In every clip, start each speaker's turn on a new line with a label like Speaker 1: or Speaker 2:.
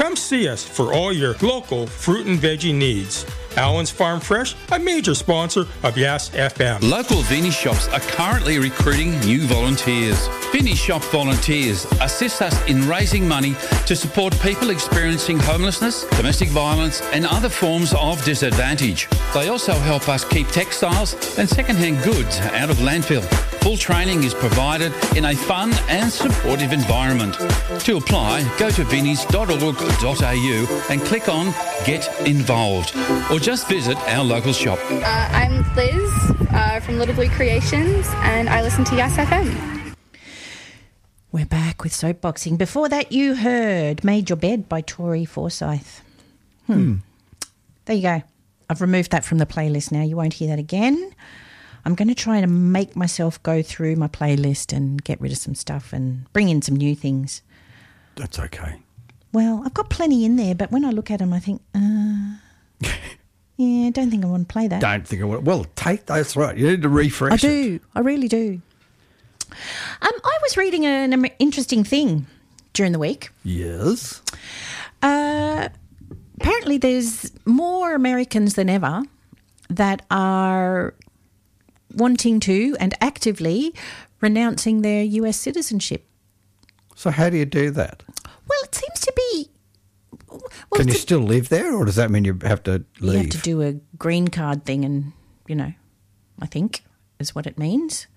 Speaker 1: Come see us for all your local fruit and veggie needs. Allen's Farm Fresh, a major sponsor of Yes FM.
Speaker 2: Local Vinnie shops are currently recruiting new volunteers. Vinnie shop volunteers assist us in raising money to support people experiencing homelessness, domestic violence and other forms of disadvantage. They also help us keep textiles and second-hand goods out of landfill. Full training is provided in a fun and supportive environment. To apply, go to vinnies.org.au and click on Get Involved, or just visit our local shop.
Speaker 3: I'm Liz from Little Blue Creations, and I listen to Yes FM.
Speaker 4: We're back with Soapboxing. Before that, you heard Made Your Bed by Tori Forsyth. There you go. I've removed that from the playlist now. You won't hear that again. I'm going to try to make myself go through my playlist and get rid of some stuff and bring in some new things.
Speaker 5: That's okay.
Speaker 4: Well, I've got plenty in there, but when I look at them, I think, yeah, I don't think I want to play that.
Speaker 5: Don't think I want. Well, that's right. You need to refresh it.
Speaker 4: I do. I really do. I was reading an interesting thing during the week.
Speaker 5: Yes.
Speaker 4: Apparently there's more Americans than ever that are wanting to and actively renouncing their US citizenship.
Speaker 5: So how do you do that?
Speaker 4: Well, it seems to be...
Speaker 5: Can you still live there, or does that mean you have to leave?
Speaker 4: You have to do a green card thing and, I think is what it means.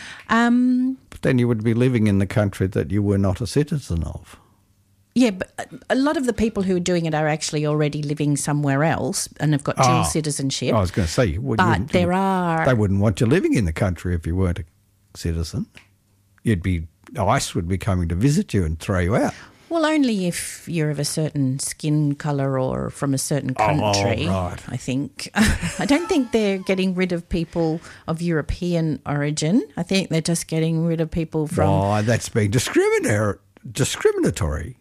Speaker 5: But then you would be living in the country that you were not a citizen of.
Speaker 4: Yeah, but a lot of the people who are doing it are actually already living somewhere else and have got dual citizenship.
Speaker 5: I was going to say, they wouldn't want you living in the country if you weren't a citizen. ICE would be coming to visit you and throw you out.
Speaker 4: Well, only if you're of a certain skin colour or from a certain country,
Speaker 5: right.
Speaker 4: I think. I don't think they're getting rid of people of European origin. I think they're just getting rid of people from...
Speaker 5: Oh, that's being discriminatory.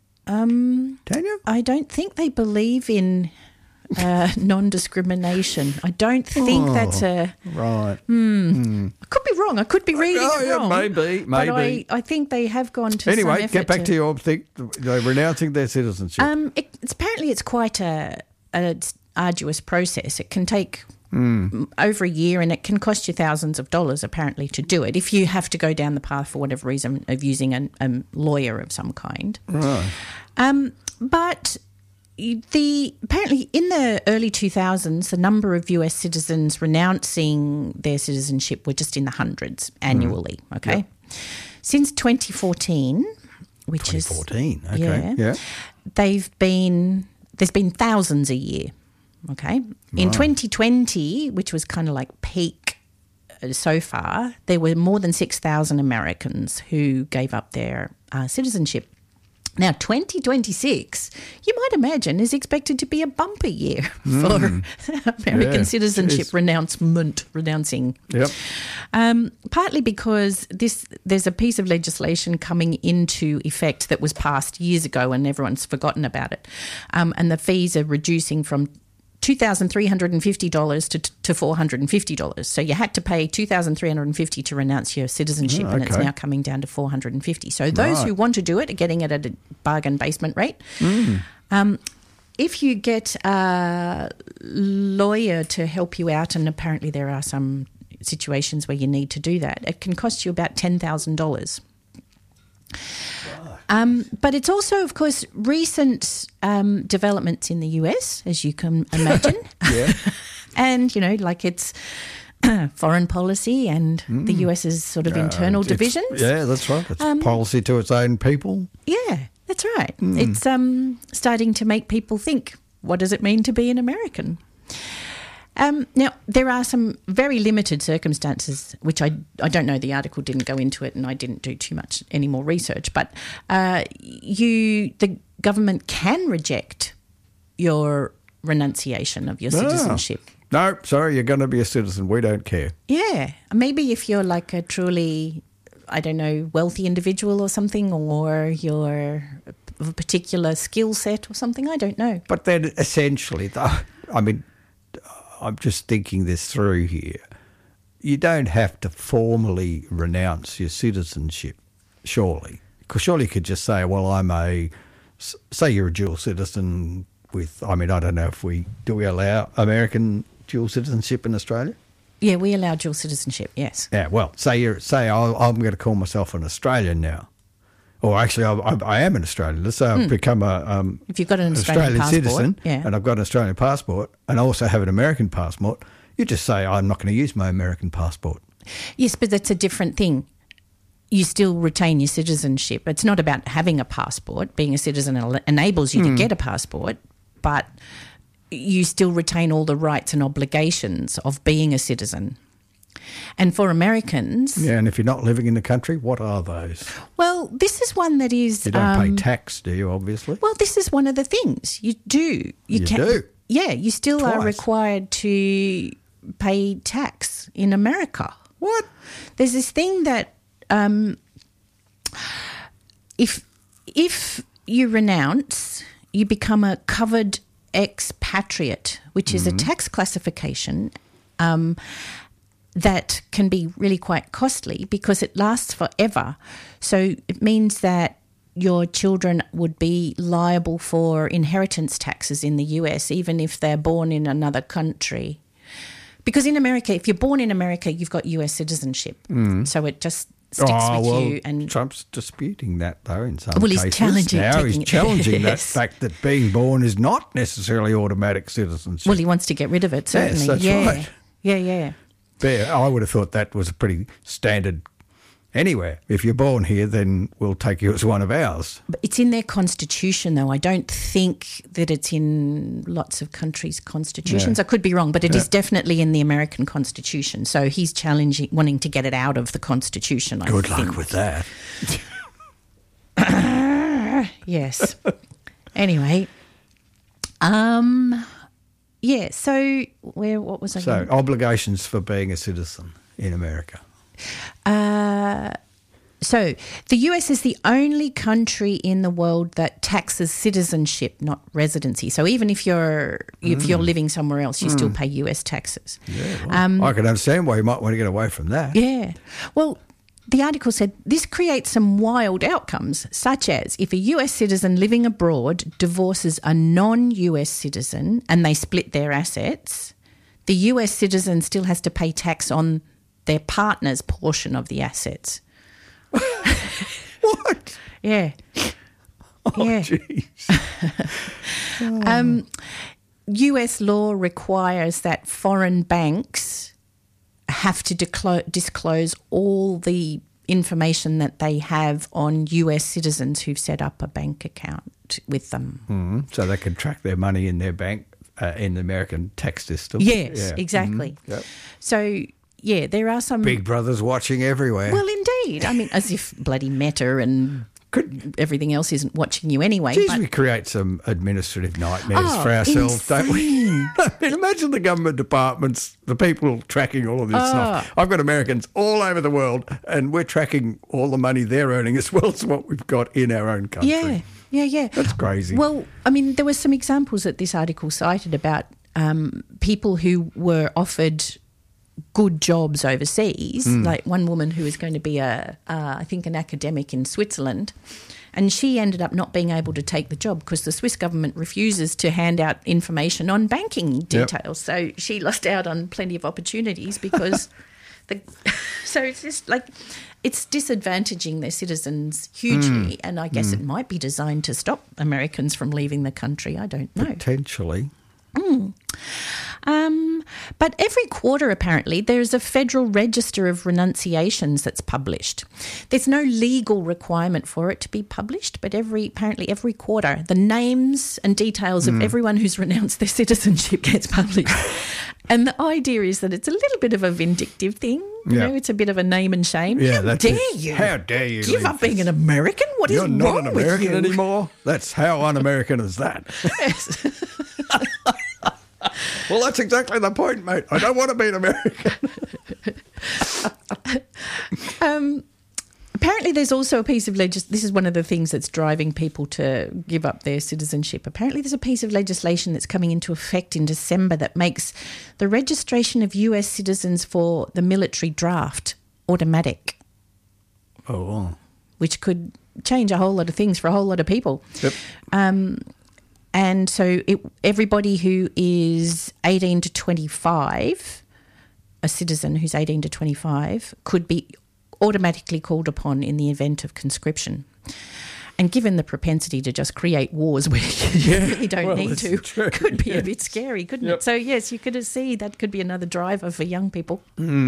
Speaker 5: Tanya?
Speaker 4: I don't think they believe in non-discrimination. I don't think that's a...
Speaker 5: Right.
Speaker 4: I could be wrong. I could be reading it wrong.
Speaker 5: Maybe.
Speaker 4: But I think they have gone to some effort.
Speaker 5: Get back to your thing. They're renouncing their citizenship.
Speaker 4: Apparently it's quite an arduous process. It can take over a year, and it can cost you thousands of dollars apparently to do it if you have to go down the path for whatever reason of using a lawyer of some kind.
Speaker 5: Right.
Speaker 4: But apparently in the early 2000s, the number of US citizens renouncing their citizenship were just in the hundreds annually, okay? Yep. Since 2014, which is...
Speaker 5: 2014, okay, yeah.
Speaker 4: There's been thousands a year, okay? In 2020, which was kind of like peak so far, there were more than 6,000 Americans who gave up their citizenship. Now, 2026, you might imagine, is expected to be a bumper year for American citizenship renouncing.
Speaker 5: Yep.
Speaker 4: Partly because there's a piece of legislation coming into effect that was passed years ago and everyone's forgotten about it. And the fees are reducing from $2,350 to $450. So you had to pay $2,350 to renounce your citizenship, and it's now coming down to $450. So those who want to do it are getting it at a bargain basement rate. If you get a lawyer to help you out, and apparently there are some situations where you need to do that, it can cost you about $10,000. But it's also, of course, recent developments in the US, as you can imagine. And, it's foreign policy and the US's sort of internal divisions.
Speaker 5: Yeah, that's right. It's policy to its own people.
Speaker 4: Yeah, that's right. It's starting to make people think, what does it mean to be an American? Now, there are some very limited circumstances, which I don't know, the article didn't go into it and I didn't do too much any more research, but the government can reject your renunciation of your citizenship.
Speaker 5: No, sorry, you're going to be a citizen. We don't care.
Speaker 4: Yeah. Maybe if you're like a truly, I don't know, wealthy individual or something, or you're of a particular skill set or something, I don't know.
Speaker 5: But then essentially, I'm just thinking this through here. You don't have to formally renounce your citizenship, surely. Because surely you could just say, well, I'm a say you're a dual citizen with, I don't know if we allow American dual citizenship in Australia?
Speaker 4: Yeah, we allow dual citizenship, yes.
Speaker 5: Yeah, well, say I'm going to call myself an Australian now. Or actually, I am an Australian. Let's say I've become
Speaker 4: if you've got an Australian passport,
Speaker 5: citizen,
Speaker 4: yeah.
Speaker 5: and I've got an Australian passport, and I also have an American passport, you just say, I'm not going to use my American passport.
Speaker 4: Yes, but that's a different thing. You still retain your citizenship. It's not about having a passport. Being a citizen enables you to get a passport, but you still retain all the rights and obligations of being a citizen. And for Americans...
Speaker 5: Yeah, and if you're not living in the country, what are those?
Speaker 4: Well, this is one that is...
Speaker 5: You don't pay tax, do you, obviously?
Speaker 4: Well, this is one of the things. You do.
Speaker 5: You do?
Speaker 4: Yeah, you still
Speaker 5: Twice.
Speaker 4: are required to pay tax in America.
Speaker 5: What?
Speaker 4: There's this thing that if you renounce, you become a covered expatriate, which is a tax classification that can be really quite costly because it lasts forever. So it means that your children would be liable for inheritance taxes in the US, even if they're born in another country. Because in America, if you're born in America, you've got US citizenship. So it just sticks with you. And
Speaker 5: Trump's disputing that, though, in some cases.
Speaker 4: He's challenging
Speaker 5: He's challenging that
Speaker 4: yes.
Speaker 5: fact that being born is not necessarily automatic citizenship.
Speaker 4: Well, he wants to get rid of it, certainly.
Speaker 5: Yes, that's right.
Speaker 4: Yeah.
Speaker 5: But I would have thought that was a pretty standard anywhere. If you're born here, then we'll take you as one of ours.
Speaker 4: But it's in their constitution, though. I don't think that it's in lots of countries' constitutions. I could be wrong, but it is definitely in the American Constitution. So he's wanting to get it out of the Constitution, I think.
Speaker 5: Good luck with that.
Speaker 4: Yes. Anyway. Yeah, so what was I going
Speaker 5: So obligations for being a citizen in America.
Speaker 4: So the US is the only country in the world that taxes citizenship, not residency. So even if you're living somewhere else, you still pay US taxes.
Speaker 5: Yeah, well, I can understand why you might want to get away from that.
Speaker 4: Yeah. Well, the article said this creates some wild outcomes, such as if a US citizen living abroad divorces a non-US citizen and they split their assets, the US citizen still has to pay tax on their partner's portion of the assets.
Speaker 5: What?
Speaker 4: Yeah.
Speaker 5: Oh, jeez.
Speaker 4: US law requires that foreign banks have to disclose all the information that they have on US citizens who've set up a bank account with them.
Speaker 5: So they can track their money in their bank in the American tax system.
Speaker 4: Yes, exactly.
Speaker 5: Yep.
Speaker 4: So, yeah, there are some...
Speaker 5: Big Brother's watching everywhere.
Speaker 4: Well, indeed. I mean, as if bloody Meta and everything else isn't watching you anyway.
Speaker 5: Geez, we create some administrative nightmares for ourselves, don't we? I mean, imagine the government departments, the people tracking all of this stuff. I've got Americans all over the world and we're tracking all the money they're earning as well as what we've got in our own country.
Speaker 4: Yeah.
Speaker 5: That's crazy.
Speaker 4: Well, I mean, there were some examples that this article cited about people who were offered good jobs overseas, like one woman who was going to be I think an academic in Switzerland, and she ended up not being able to take the job because the Swiss government refuses to hand out information on banking details. So she lost out on plenty of opportunities because so it's just like it's disadvantaging their citizens hugely, and I guess it might be designed to stop Americans from leaving the country. I don't know.
Speaker 5: Potentially.
Speaker 4: But every quarter, apparently, there's a federal register of renunciations that's published. There's no legal requirement for it to be published, but apparently every quarter, the names and details of everyone who's renounced their citizenship gets published. And the idea is that it's a little bit of a vindictive thing. You know, it's a bit of a name and shame.
Speaker 5: Yeah,
Speaker 4: How dare you?
Speaker 5: How dare you?
Speaker 4: Give up being an American? What is
Speaker 5: You're
Speaker 4: wrong
Speaker 5: not an
Speaker 4: with
Speaker 5: American
Speaker 4: you?
Speaker 5: anymore? That's how un-American is that?
Speaker 4: Yes.
Speaker 5: Well, that's exactly the point, mate. I don't want to be an American.
Speaker 4: Apparently there's also a piece of legislation. This is one of the things that's driving people to give up their citizenship. Apparently there's a piece of legislation that's coming into effect in December that makes the registration of US citizens for the military draft automatic.
Speaker 5: Oh, wow.
Speaker 4: Which could change a whole lot of things for a whole lot of people.
Speaker 5: Yep.
Speaker 4: And so everybody who is 18 to 25, a citizen who's 18 to 25, could be automatically called upon in the event of conscription. And given the propensity to just create wars where you really don't need to, could be a bit scary, couldn't it? So, yes, you could see that could be another driver for young people.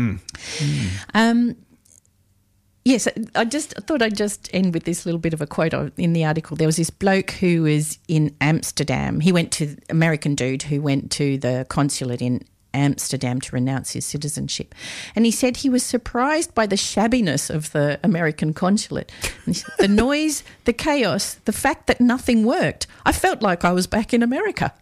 Speaker 4: Yes, I thought I'd just end with this little bit of a quote in the article. There was this bloke who was in Amsterdam. He went to, American dude who went to the consulate in Amsterdam to renounce his citizenship. And he said he was surprised by the shabbiness of the American consulate. The noise, the chaos, the fact that nothing worked. I felt like I was back in America.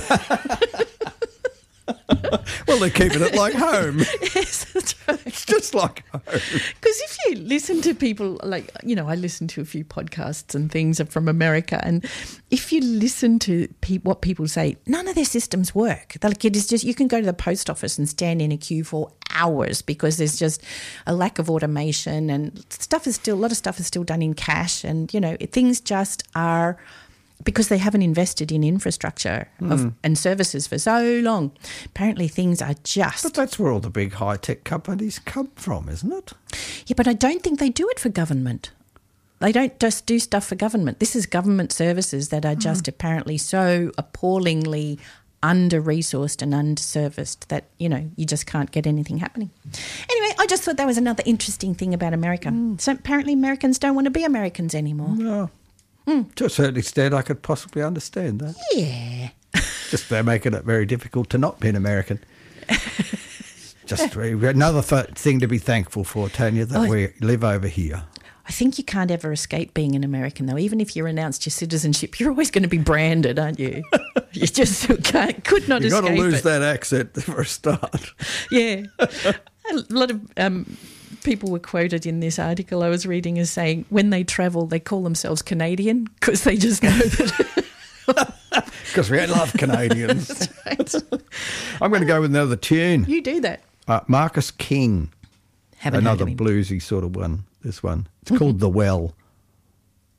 Speaker 5: Well, they're keeping it like home.
Speaker 4: Yes, that's right.
Speaker 5: It's just like home.
Speaker 4: Because if you listen to people, like, you know, I listen to a few podcasts and things from America, and if you listen to what people say, none of their systems work. Like, it is just, you can go to the post office and stand in a queue for hours because there's just a lack of automation, and a lot of stuff is still done in cash, and, you know, things just are... because they haven't invested in infrastructure and services for so long. Apparently things are just...
Speaker 5: But that's where all the big high-tech companies come from, isn't it?
Speaker 4: Yeah, but I don't think they do it for government. They don't just do stuff for government. This is government services that are just apparently so appallingly under-resourced and under-serviced that, you know, you just can't get anything happening. Anyway, I just thought that was another interesting thing about America. So apparently Americans don't want to be Americans anymore.
Speaker 5: No. To a certain extent, I could possibly understand that.
Speaker 4: Yeah.
Speaker 5: Just they're making it very difficult to not be an American. Just another thing to be thankful for, Tanya, that we live over here.
Speaker 4: I think you can't ever escape being an American, though. Even if you renounced your citizenship, you're always going to be branded, aren't you? You just could not escape it. You've got to
Speaker 5: lose that accent for a start.
Speaker 4: Yeah. A lot of... people were quoted in this article I was reading as saying when they travel, they call themselves Canadian because they just know that.
Speaker 5: Because we love Canadians.
Speaker 4: That's right.
Speaker 5: I'm going to go with another tune.
Speaker 4: You do that.
Speaker 5: Marcus King.
Speaker 4: Haven't heard
Speaker 5: another
Speaker 4: of him.
Speaker 5: Bluesy sort of one, this one. It's called The Well.